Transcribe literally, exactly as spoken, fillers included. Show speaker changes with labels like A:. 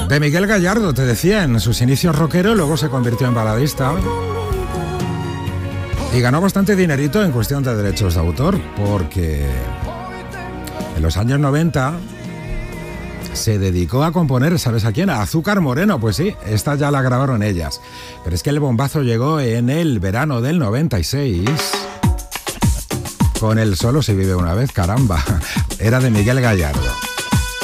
A: De Miguel Gallardo, te decía, en sus inicios rockero, luego se convirtió en baladista y ganó bastante dinerito en cuestión de derechos de autor, porque en los años noventa se dedicó a componer, ¿sabes a quién? A Azúcar Moreno, pues sí, esta ya la grabaron ellas. Pero es que el bombazo llegó en el verano del noventa y seis con el Solo se vive una vez, caramba, era de Miguel Gallardo.